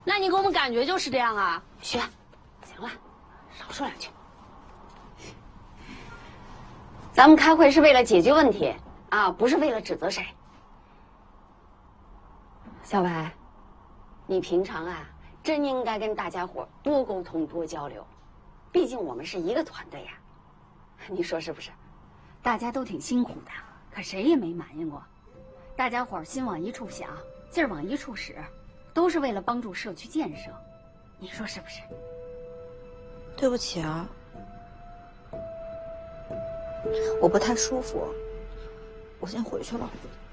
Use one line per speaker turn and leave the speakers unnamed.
那你给我们感觉就是这样啊？
嘘，行了，少说两句。咱们开会是为了解决问题啊，不是为了指责谁。小白，你平常啊，真应该跟大家伙多沟通、多交流，毕竟我们是一个团队呀。你说是不是？
大家都挺辛苦的，可谁也没埋怨过。大家伙心往一处想，劲儿往一处使，都是为了帮助社区建设。你说是不是？
对不起啊，我不太舒服，我先回去了。